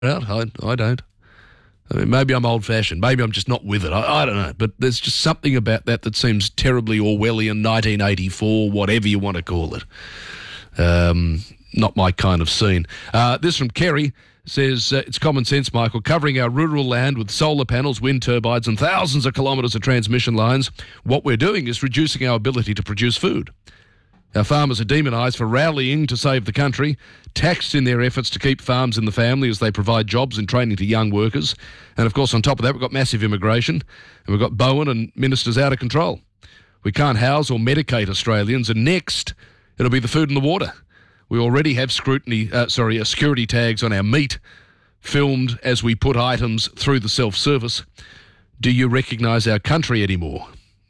out. I don't. I mean, maybe I'm old-fashioned. Maybe I'm just not with it. I don't know. But there's just something about that seems terribly Orwellian, 1984, whatever you want to call it. Not my kind of scene. This from Kerry says, it's common sense, Michael, covering our rural land with solar panels, wind turbines and thousands of kilometres of transmission lines. What we're doing is reducing our ability to produce food. Our farmers are demonised for rallying to save the country, taxed in their efforts to keep farms in the family as they provide jobs and training to young workers. And, of course, on top of that, we've got massive immigration and we've got Bowen and ministers out of control. We can't house or medicate Australians, and next it'll be the food and the water. We already have security tags on our meat, filmed as we put items through the self-service. Do you recognise our country anymore?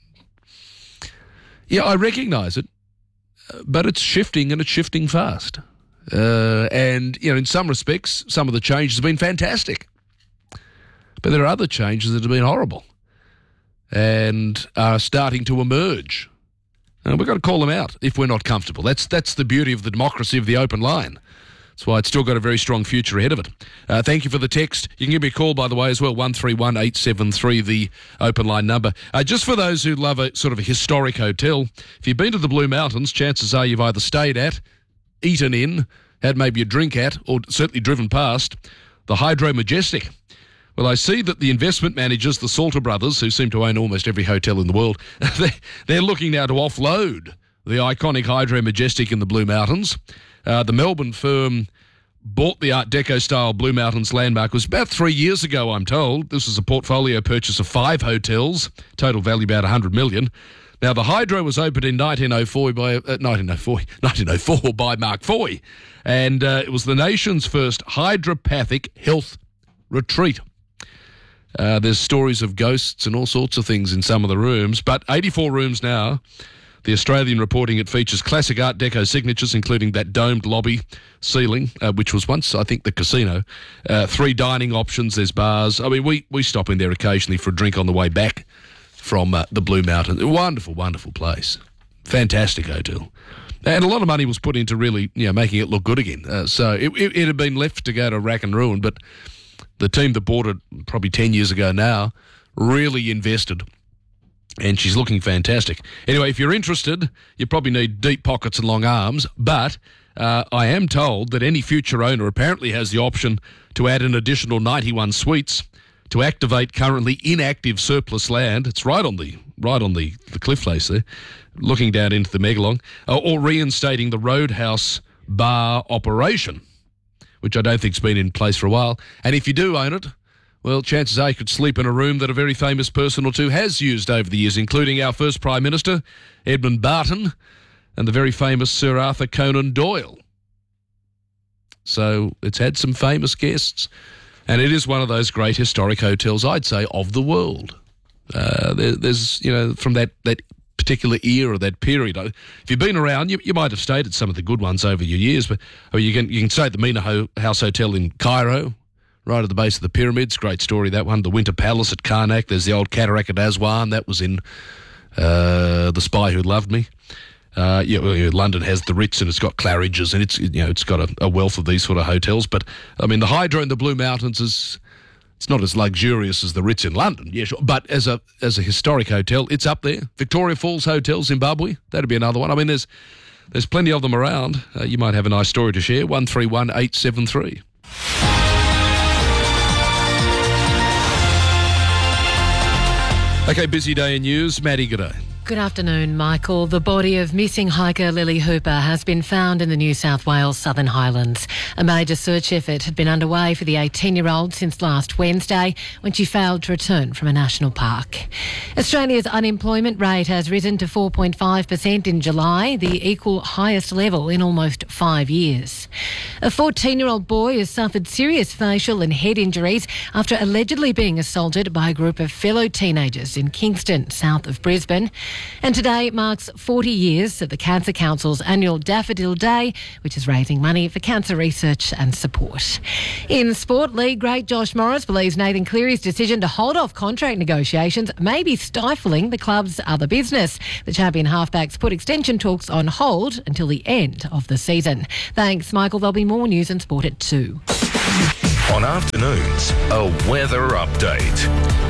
Yeah, I recognise it. But it's shifting, and it's shifting fast. And, in some respects, some of the changes have been fantastic. But there are other changes that have been horrible and are starting to emerge. And we've got to call them out if we're not comfortable. That's the beauty of the democracy of the open line. That's why it's still got a very strong future ahead of it. Thank you for the text. You can give me a call, by the way, as well, 131873, the open line number. Just for those who love a sort of a historic hotel, if you've been to the Blue Mountains, chances are you've either stayed at, eaten in, had maybe a drink at, or certainly driven past the Hydro Majestic. Well, I see that the investment managers, the Salter brothers, who seem to own almost every hotel in the world, they're looking now to offload the iconic Hydro Majestic in the Blue Mountains. The Melbourne firm bought the Art Deco-style Blue Mountains landmark. It was about 3 years ago, I'm told. This was a portfolio purchase of 5 hotels, total value about $100 million. Now, the Hydro was opened in 1904 by Mark Foy, and it was the nation's first hydropathic health retreat. There's stories of ghosts and all sorts of things in some of the rooms, but 84 rooms now. The Australian reporting it features classic Art Deco signatures, including that domed lobby ceiling, which was once, I think, the casino. 3 dining options, there's bars. I mean, we stop in there occasionally for a drink on the way back from the Blue Mountains. Wonderful, wonderful place. Fantastic hotel. And a lot of money was put into really, making it look good again. So it had been left to go to rack and ruin, but the team that bought it probably 10 years ago now really invested. And she's looking fantastic. Anyway, if you're interested, you probably need deep pockets and long arms, but I am told that any future owner apparently has the option to add an additional 91 suites to activate currently inactive surplus land. It's right on the cliff face there, looking down into the Megalong, or reinstating the Roadhouse bar operation, which I don't think's been in place for a while. And if you do own it, well, chances are you could sleep in a room that a very famous person or two has used over the years, including our first Prime Minister, Edmund Barton, and the very famous Sir Arthur Conan Doyle. So it's had some famous guests, and it is one of those great historic hotels, I'd say, of the world. There's, from that particular era, that period. If you've been around, you might have stayed at some of the good ones over your years, but you can stay at the Mina House Hotel in Cairo, right at the base of the pyramids. Great story, that one. The Winter Palace at Karnak. There's the old Cataract at Aswan. That was in The Spy Who Loved Me. London has the Ritz, and it's got Claridge's, and it's got a wealth of these sort of hotels. But I mean, the Hydro in the Blue Mountains it's not as luxurious as the Ritz in London, yeah, sure. But as a historic hotel, it's up there. Victoria Falls Hotel, Zimbabwe. That'd be another one. I mean, there's plenty of them around. You might have a nice story to share. 131873. Okay, busy day in news. Maddie, good day. Good afternoon, Michael. The body of missing hiker Lily Hooper has been found in the New South Wales Southern Highlands. A major search effort had been underway for the 18-year-old since last Wednesday when she failed to return from a national park. Australia's unemployment rate has risen to 4.5% in July, the equal highest level in almost 5 years. A 14-year-old boy has suffered serious facial and head injuries after allegedly being assaulted by a group of fellow teenagers in Kingston, south of Brisbane. And today marks 40 years of the Cancer Council's annual Daffodil Day, which is raising money for cancer research and support. In sport, league great Josh Morris believes Nathan Cleary's decision to hold off contract negotiations may be stifling the club's other business. The champion halfbacks put extension talks on hold until the end of the season. Thanks, Michael. There'll be more news and sport at 2. On afternoons, a weather update.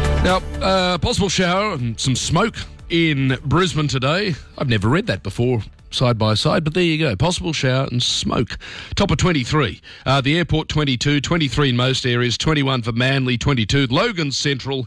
Now, possible shower and some smoke in Brisbane today. I've never read that before, side by side, but there you go. Possible shower and smoke. Top of 23. The airport 22, 23 in most areas, 21 for Manly, 22 Logan Central,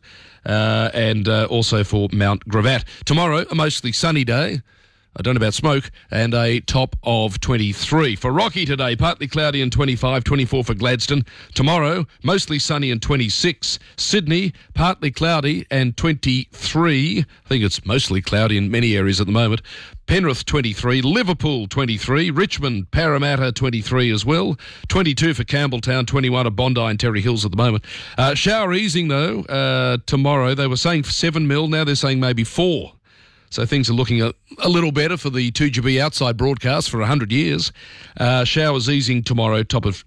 and also for Mount Gravatt. Tomorrow, a mostly sunny day. I don't know about smoke, and a top of 23. For Rocky today, partly cloudy and 25, 24 for Gladstone. Tomorrow, mostly sunny and 26. Sydney, partly cloudy and 23. I think it's mostly cloudy in many areas at the moment. Penrith 23, Liverpool 23, Richmond, Parramatta 23 as well, 22 for Campbelltown, 21 at Bondi and Terry Hills at the moment. Shower easing though, tomorrow. They were saying 7 mil, now they're saying maybe 4. So things are looking a little better for the 2GB outside broadcast for 100 years. Showers easing tomorrow, top of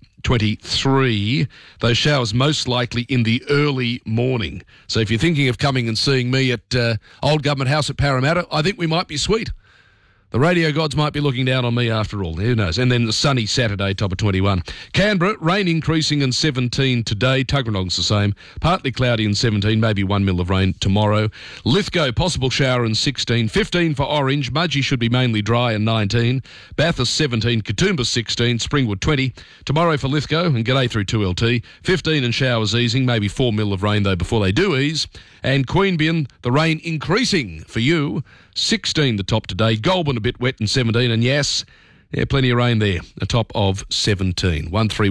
23. Those showers most likely in the early morning. So if you're thinking of coming and seeing me at Old Government House at Parramatta, I think we might be sweet. The radio gods might be looking down on me after all. Who knows? And then the sunny Saturday, top of 21. Canberra, rain increasing in 17 today. Tuggeranong's the same. Partly cloudy in 17, maybe 1 mil of rain tomorrow. Lithgow, possible shower in 16. 15 for Orange. Mudgee should be mainly dry in 19. Bathurst 17. Katoomba 16. Springwood 20. Tomorrow for Lithgow and G'day through 2LT. 15 and showers easing. Maybe 4 mil of rain though before they do ease. And Queanbeyan, the rain increasing for you. 16 the top today. Goulburn a bit wet in 17. And yes, plenty of rain there. A top of 17.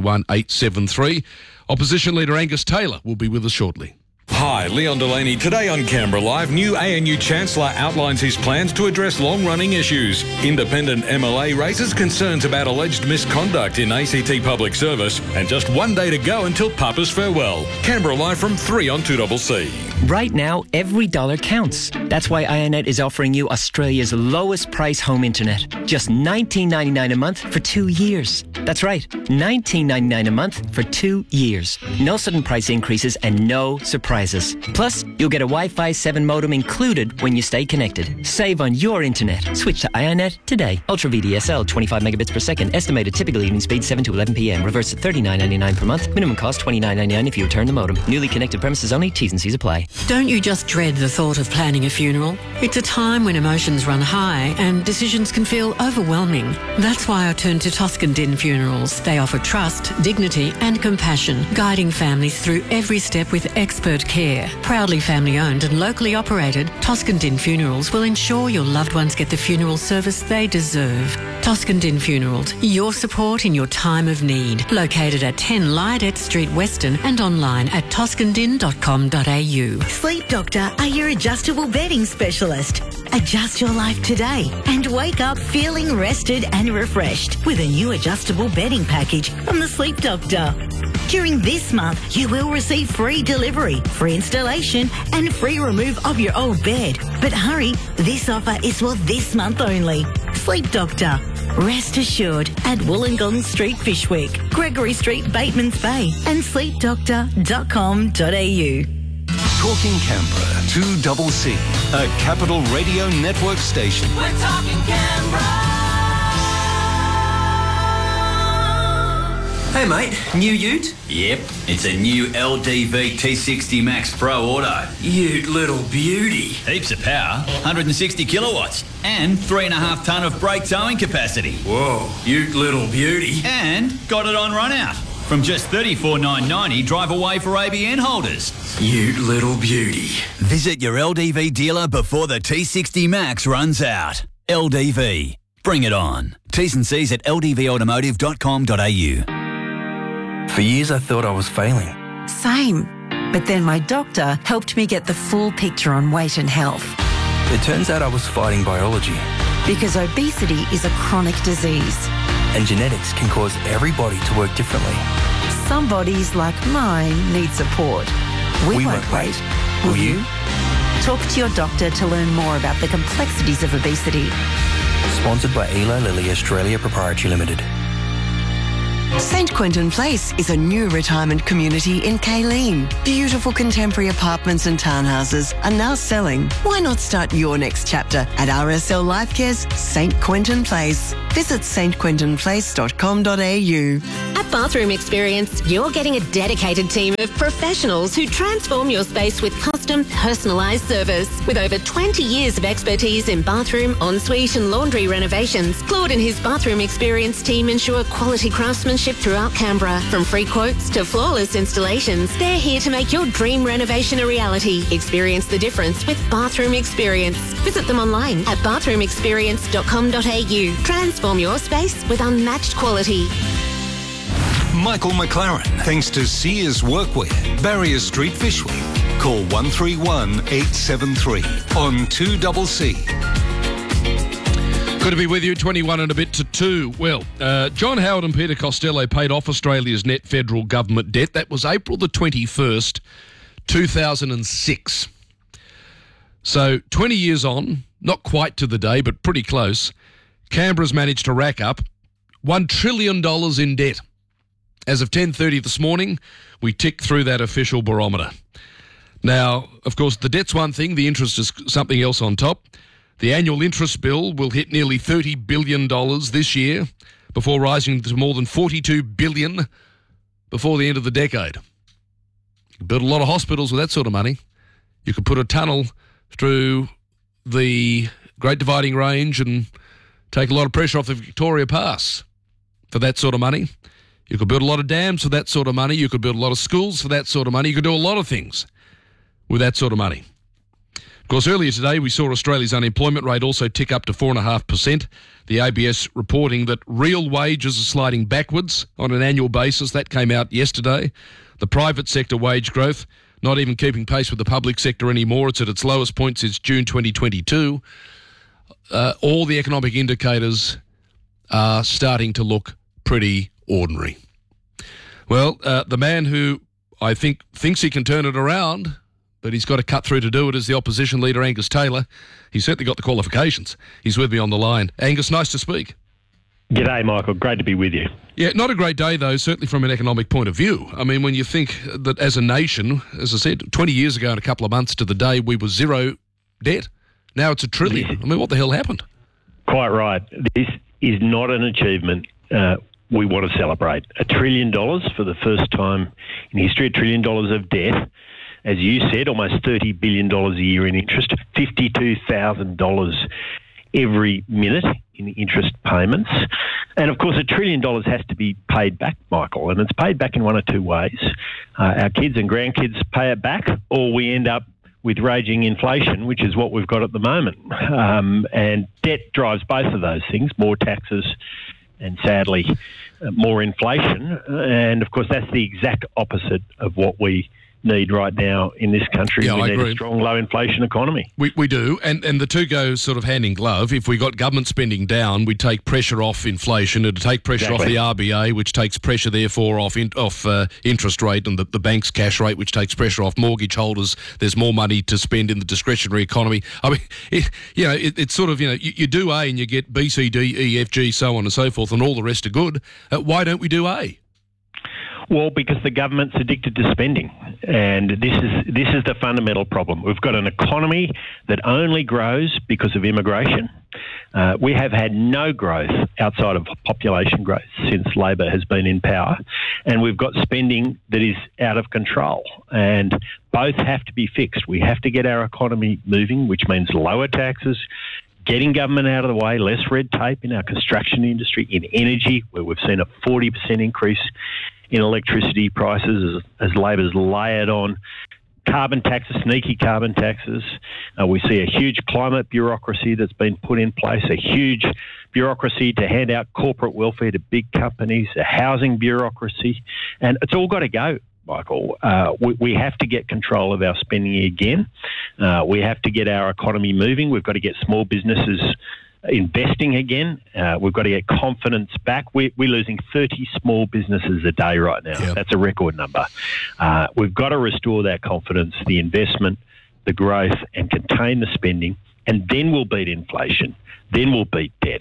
131873. Opposition Leader Angus Taylor will be with us shortly. Hi, Leon Delaney. Today on Canberra Live, new ANU Chancellor outlines his plans to address long-running issues. Independent MLA raises concerns about alleged misconduct in ACT public service. And just one day to go until Papa's farewell. Canberra Live from 3 on 2CC. Right now, every dollar counts. That's why IONET is offering you Australia's lowest price home internet. Just $19.99 a month for 2 years. That's right, $19.99 a month for 2 years. No sudden price increases and no surprises. Plus, you'll get a Wi-Fi 7 modem included when you stay connected. Save on your internet. Switch to IONET today. Ultra VDSL, 25 megabits per second. Estimated typical evening speed 7 to 11 p.m. Reverse at $39.99 per month. Minimum cost $29.99 if you return the modem. Newly connected premises only. T's and C's apply. Don't you just dread the thought of planning a funeral? It's a time when emotions run high and decisions can feel overwhelming. That's why I turned to Toscan Din Funerals. They offer trust, dignity and compassion, guiding families through every step with expert care. Proudly family owned and locally operated, Toscan Din Funerals will ensure your loved ones get the funeral service they deserve. Toscan Din Funerals, your support in your time of need. Located at 10 Lydette Street, Western, and online at toscandin.com.au. Sleep Doctor are your adjustable bedding specialist. Adjust your life today and wake up feeling rested and refreshed with a new adjustable bedding package from the Sleep Doctor. During this month, you will receive free delivery, free installation and free remove of your old bed. But hurry, this offer is for this month only. Sleep Doctor. Rest assured at Wollongong Street, Fishwick, Gregory Street, Batemans Bay and sleepdoctor.com.au. Talking Canberra, 2CC, a Capital Radio Network station. We're talking Canberra. Hey mate, new ute? Yep, it's a new LDV T60 Max Pro Auto. Ute little beauty. Heaps of power, 160 kilowatts, and 3.5 tonne of brake towing capacity. Whoa, ute little beauty. And got it on run out. From just $34,990 drive away for ABN holders. Ute little beauty. Visit your LDV dealer before the T60 Max runs out. LDV. Bring it on. T's and C's at ldvautomotive.com.au. For years I thought I was failing. Same. But then my doctor helped me get the full picture on weight and health. It turns out I was fighting biology. Because obesity is a chronic disease. And genetics can cause every body to work differently. Some bodies, like mine, need support. We won't wait. Will you? Talk to your doctor to learn more about the complexities of obesity. Sponsored by Eli Lilly Australia Proprietary Limited. St Quentin Place is a new retirement community in Kayleen. Beautiful contemporary apartments and townhouses are now selling. Why not start your next chapter at RSL Lifecare's St Quentin Place? Visit stquentinplace.com.au. At Bathroom Experience, you're getting a dedicated team of professionals who transform your space with custom, personalised service. With over 20 years of expertise in bathroom, ensuite and laundry renovations, Claude and his Bathroom Experience team ensure quality craftsmanship throughout Canberra. From free quotes to flawless installations, they're here to make your dream renovation a reality. Experience the difference with Bathroom Experience. Visit them online at bathroomexperience.com.au. Transform your space with unmatched quality. Michael McLaren, thanks to Sears Workwear, Barrier Street, Fishwick. Call 131 873 on 2CC. Good to be with you, 21 and a bit to 2. Well, John Howard and Peter Costello paid off Australia's net federal government debt. That was April the 21st, 2006. So 20 years on, not quite to the day, but pretty close, Canberra's managed to rack up $1 trillion in debt. As of 10:30 this morning, we ticked through that official barometer. Now, of course, the debt's one thing, the interest is something else on top. The annual interest bill will hit nearly $30 billion this year before rising to more than $42 billion before the end of the decade. You can build a lot of hospitals with that sort of money. You could put a tunnel through the Great Dividing Range and take a lot of pressure off the Victoria Pass for that sort of money. You could build a lot of dams for that sort of money. You could build a lot of schools for that sort of money. You could do a lot of things with that sort of money. Of course, earlier today, we saw Australia's unemployment rate also tick up to 4.5%. The ABS reporting that real wages are sliding backwards on an annual basis. That came out yesterday. The private sector wage growth not even keeping pace with the public sector anymore. It's at its lowest point since June 2022. All the economic indicators are starting to look pretty ordinary. Well, the man who I think thinks he can turn it around, but he's got to cut through to do it, is the opposition leader, Angus Taylor. He's certainly got the qualifications. He's with me on the line. Angus, nice to speak. G'day, Michael. Great to be with you. Yeah, not a great day, though, certainly from an economic point of view. I mean, when you think that as a nation, as I said, 20 years ago in a couple of months to the day, we were zero debt. Now it's $1 trillion. I mean, what the hell happened? Quite right. This is not an achievement we want to celebrate. $1 trillion for the first time in history, $1 trillion of debt. As you said, almost $30 billion a year in interest, $52,000 every minute in interest payments. And, of course, $1 trillion has to be paid back, Michael, and it's paid back in one or two ways. Our kids and grandkids pay it back, or we end up with raging inflation, which is what we've got at the moment. And debt drives both of those things, more taxes and, sadly, more inflation. And, of course, that's the exact opposite of what we need right now in this country. Yeah, we I need agree. a strong low inflation economy. We do, and the two go sort of hand in glove. If we got government spending down, we take pressure off inflation. It'd take pressure off the RBA, which takes pressure therefore off interest rate, and the bank's cash rate, which takes pressure off mortgage holders. There's more money to spend in the discretionary economy. I mean, it's sort of, you do A and you get B, C, D, E, F, G, so on and so forth, and all the rest are good. Why don't we do A? Well, because the government's addicted to spending, and this is the fundamental problem. We've got an economy that only grows because of immigration. We have had no growth outside of population growth since Labor has been in power, and we've got spending that is out of control, and both have to be fixed. We have to get our economy moving, which means lower taxes, getting government out of the way, less red tape in our construction industry, in energy, where we've seen a 40% increase in electricity prices as Labor's layered on carbon taxes, sneaky carbon taxes. We see a huge climate bureaucracy that's been put in place, a huge bureaucracy to hand out corporate welfare to big companies, a housing bureaucracy, and it's all got to go, Michael. We have to get control of our spending again. We have to get our economy moving. We've got to get small businesses investing again. We've got to get confidence back. We're losing 30 small businesses a day right now. Yep. That's a record number. We've got to restore that confidence, the investment, the growth, and contain the spending, and then we'll beat inflation. Then we'll beat debt,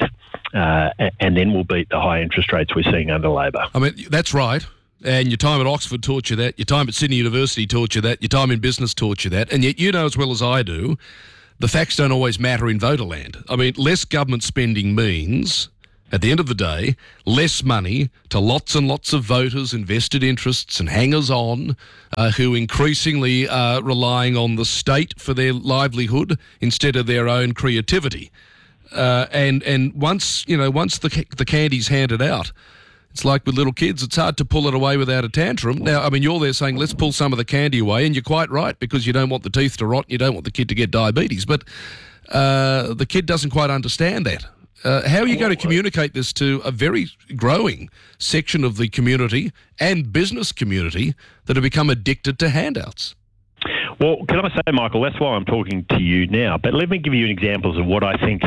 and then we'll beat the high interest rates we're seeing under Labor. I mean, that's right. And your time at Oxford taught you that. Your time at Sydney University taught you that. Your time in business taught you that. And yet you know as well as I do, the facts don't always matter in voter land. I mean, less government spending means, at the end of the day, less money to lots and lots of voters, invested interests and hangers-on who increasingly are relying on the state for their livelihood instead of their own creativity. And once the candy's handed out, it's like with little kids, it's hard to pull it away without a tantrum. Now, I mean, you're there saying, let's pull some of the candy away, and you're quite right, because you don't want the teeth to rot and you don't want the kid to get diabetes. But the kid doesn't quite understand that. How are you going to communicate this to a very growing section of the community and business community that have become addicted to handouts? Well, can I say, Michael, that's why I'm talking to you now. But let me give you some examples of what I think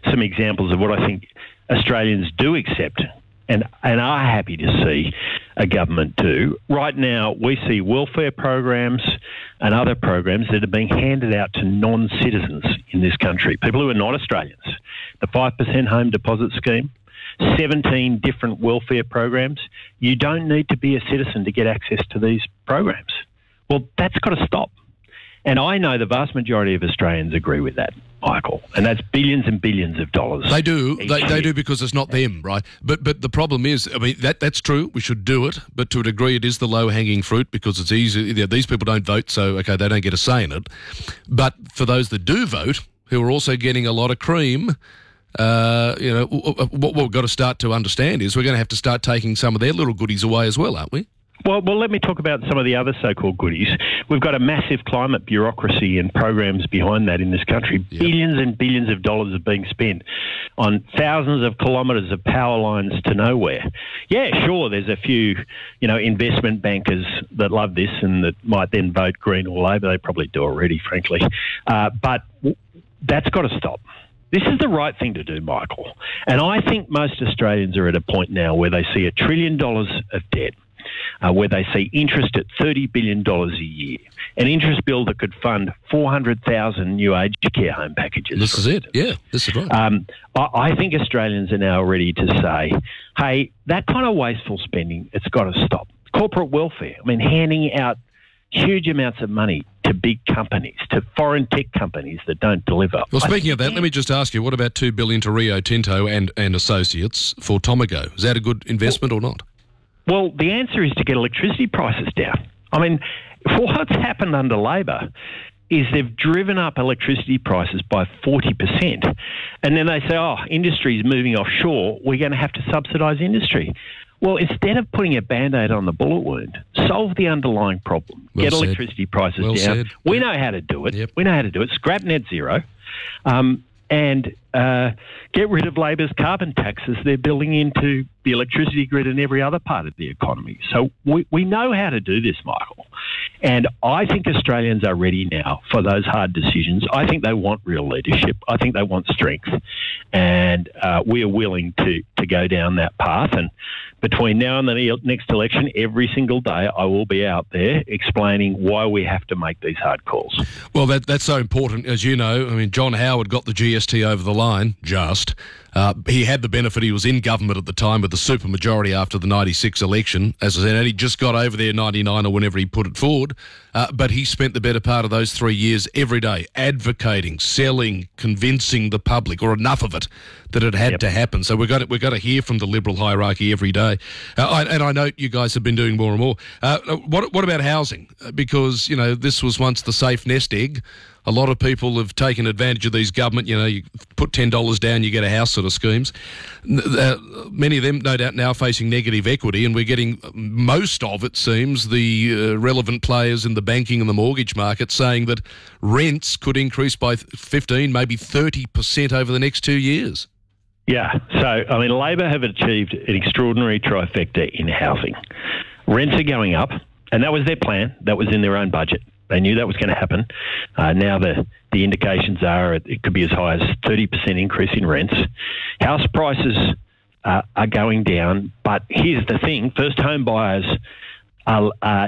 Australians do accept and are happy to see a government do. Right now, we see welfare programs and other programs that are being handed out to non-citizens in this country, people who are not Australians. The 5% home deposit scheme, 17 different welfare programs. You don't need to be a citizen to get access to these programs. Well, that's got to stop. And I know the vast majority of Australians agree with that, Michael. And that's billions and billions of dollars. They do. They do, because it's not them, right? But the problem is, I mean, that's true. We should do it. But to a degree, it is the low-hanging fruit, because it's easy. These people don't vote, so, okay, they don't get a say in it. But for those that do vote, who are also getting a lot of cream, what we've got to start to understand is we're going to have to start taking some of their little goodies away as well, aren't we? Well, let me talk about some of the other so-called goodies. We've got a massive climate bureaucracy and programs behind that in this country. Yep. Billions and billions of dollars are being spent on thousands of kilometres of power lines to nowhere. Yeah, sure, there's a few, investment bankers that love this and that might then vote Green or Labor. They probably do already, frankly. But that's got to stop. This is the right thing to do, Michael. And I think most Australians are at a point now where they see $1 trillion of debt, where they see interest at $30 billion a year, an interest bill that could fund 400,000 new aged care home packages. This is it. Yeah, this is right. I think Australians are now ready to say, hey, that kind of wasteful spending, it's got to stop. Corporate welfare, handing out huge amounts of money to big companies, to foreign tech companies that don't deliver. Well, speaking of that, let me just ask you, what about $2 billion to Rio Tinto and Associates for Tomago? Is that a good investment or not? Well, the answer is to get electricity prices down. What's happened under Labor is they've driven up electricity prices by 40%. And then they say, industry is moving offshore, we're going to have to subsidise industry. Well, instead of putting a Band-Aid on the bullet wound, solve the underlying problem. Get electricity prices down. We know how to do it. Yep. We know how to do it. Scrap net zero. And get rid of Labor's carbon taxes they're building into the electricity grid and every other part of the economy. So we know how to do this, Michael. And I think Australians are ready now for those hard decisions. I think they want real leadership. I think they want strength. And we are willing to go down that path. And between now and the next election, every single day I will be out there explaining why we have to make these hard calls. Well, that's so important. As you know, John Howard got the GST over the line, just. He had the benefit. He was in government at the time with the supermajority after the 96 election, as I said, and he just got over there 99 or whenever he put it forward. But he spent the better part of those 3 years every day advocating, selling, convincing the public, or enough of it, that it had to happen. So we've got to hear from the Liberal hierarchy every day. And I know you guys have been doing more and more. What about housing? Because, this was once the safe nest egg. A lot of people have taken advantage of these government, you put $10 down, you get a house sort of schemes. Many of them, no doubt, now facing negative equity, and we're getting most of, it seems, the relevant players in the banking and the mortgage market saying that rents could increase by 15, maybe 30% over the next 2 years. Yeah. So, Labor have achieved an extraordinary trifecta in housing. Rents are going up, and that was their plan. That was in their own budget. They knew that was going to happen. Now the indications are it could be as high as 30% increase in rents. House prices are going down, but here's the thing. First home buyers are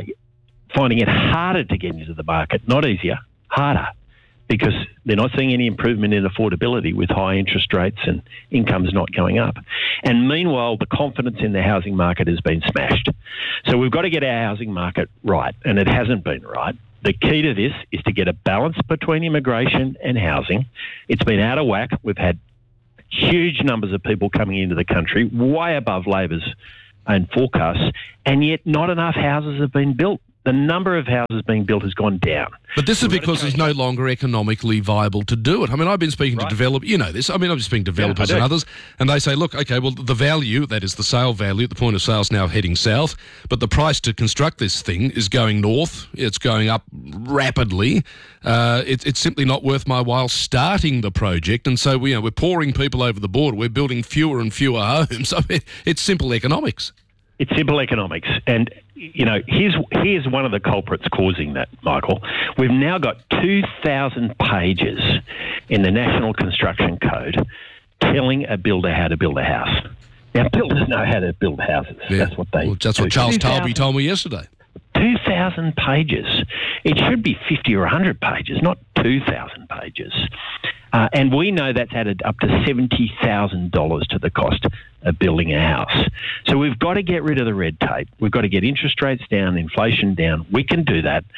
finding it harder to get into the market, not easier, harder, because they're not seeing any improvement in affordability with high interest rates and incomes not going up. And meanwhile, the confidence in the housing market has been smashed. So we've got to get our housing market right, and it hasn't been right. The key to this is to get a balance between immigration and housing. It's been out of whack. We've had huge numbers of people coming into the country, way above Labor's own forecasts, and yet not enough houses have been built. The number of houses being built has gone down. But this is because it's no longer economically viable to do it. I mean, I've been speaking to developers, you know this, I mean, I've been speaking to developers and others, and they say, look, okay, well, the value, that is the sale value at the point of sale is now heading south, but the price to construct this thing is going north. It's going up rapidly. It's simply not worth my while starting the project, and so we're pouring people over the border. We're building fewer and fewer homes. I mean, it's simple economics. It's simple economics. And, here's one of the culprits causing that, Michael. We've now got 2,000 pages in the National Construction Code telling a builder how to build a house. Now, builders know how to build houses. Yeah. That's what they that's what Charles Talby told me yesterday. 2,000 pages. It should be 50 or 100 pages, not 2,000 pages. And we know that's added up to $70,000 to the cost of building a house. So we've got to get rid of the red tape. We've got to get interest rates down, inflation down. We can do that.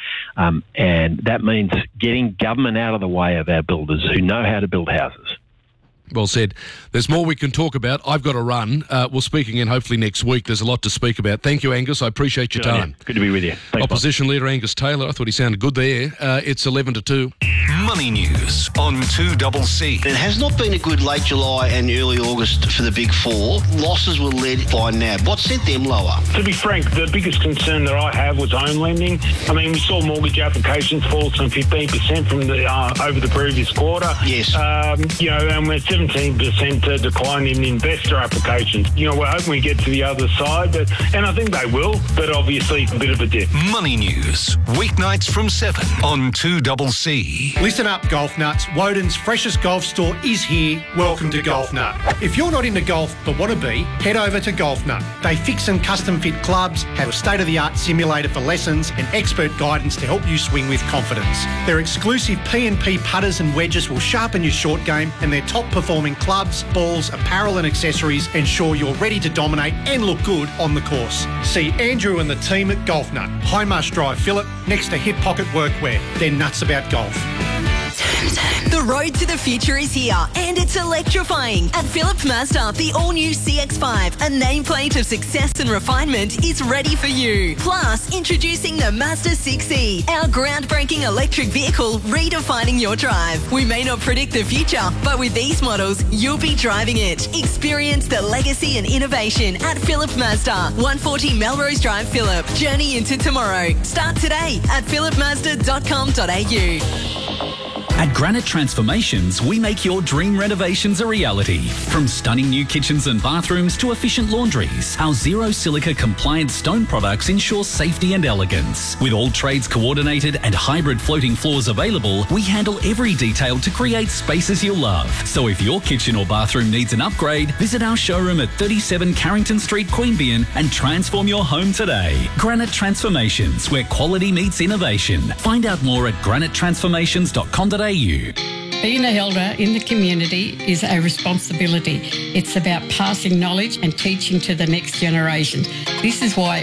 And that means getting government out of the way of our builders who know how to build houses. Well said. There's more we can talk about. I've got to run. We'll speak again hopefully next week. There's a lot to speak about. Thank you, Angus. I appreciate your time. Good to be with you. Thanks, Opposition Leader Angus Taylor. I thought he sounded good there. It's 11 to 2. Money News on 2CC. It has not been a good late July and early August for the Big Four. Losses were led by NAB. What sent them lower? To be frank, the biggest concern that I have was home lending. I mean, we saw mortgage applications fall some 15% from over the previous quarter. Yes. And we're 17% decline in investor applications. We're hoping we get to the other side, and I think they will, but obviously a bit of a dip. Money News, weeknights from 7 on 2CC. Listen up, golf nuts. Woden's freshest golf store is here. Welcome to Golf Nut. If you're not into golf but want to be, head over to Golf Nut. They fix and custom fit clubs, have a state-of-the-art simulator for lessons and expert guidance to help you swing with confidence. Their exclusive P&P putters and wedges will sharpen your short game, and their top-performing clubs, balls, apparel and accessories ensure you're ready to dominate and look good on the course. See Andrew and the team at Golf Nut, High Marsh Drive, Phillip, next to Hip Pocket Workwear. They're nuts about golf. The road to the future is here, and it's electrifying. At Phillips Mazda, the all-new CX-5, a nameplate of success and refinement, is ready for you. Plus, introducing the Mazda 6e, our groundbreaking electric vehicle redefining your drive. We may not predict the future, but with these models, you'll be driving it. Experience the legacy and innovation at Phillips Mazda, 140 Melrose Drive, Phillip. Journey into tomorrow. Start today at phillipmazda.com.au. At Granite Transformations, we make your dream renovations a reality. From stunning new kitchens and bathrooms to efficient laundries, our zero silica compliant stone products ensure safety and elegance. With all trades coordinated and hybrid floating floors available, we handle every detail to create spaces you'll love. So if your kitchen or bathroom needs an upgrade, visit our showroom at 37 Carrington Street, Queanbeyan and transform your home today. Granite Transformations, where quality meets innovation. Find out more at granitetransformations.com.au. Being an elder in the community is a responsibility. It's about passing knowledge and teaching to the next generation. This is why